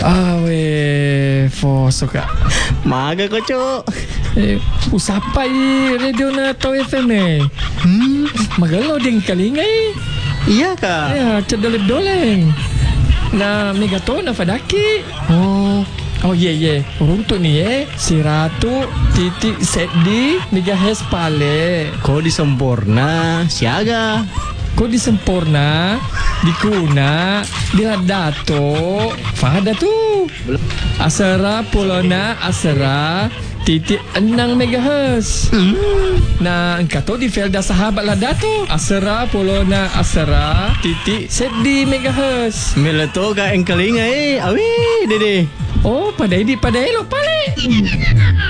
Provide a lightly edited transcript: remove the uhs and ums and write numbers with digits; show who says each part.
Speaker 1: Suka.
Speaker 2: Maga ko, Cuk.
Speaker 1: Usapa radio na Tau FM Magalau din kalingay.
Speaker 2: Iya ka?
Speaker 1: Ya, cedoleng-doleng. Na megaton na fadaki. Oh ye. Untuk ni si Ratu titik set di megahertz pale.
Speaker 2: Kau di Sempurna, siaga.
Speaker 1: Kau di Sempurna, di Kuna, di Dato, Fahada tu. Asara Polona Asara titik 6 MHz. Nah, engkau tu di Felda Sahabat lah Dato. Asara Polona Asara titik set di MHz.
Speaker 2: Meleto ka engkalinga awi dede.
Speaker 1: Oh, padai lo pale.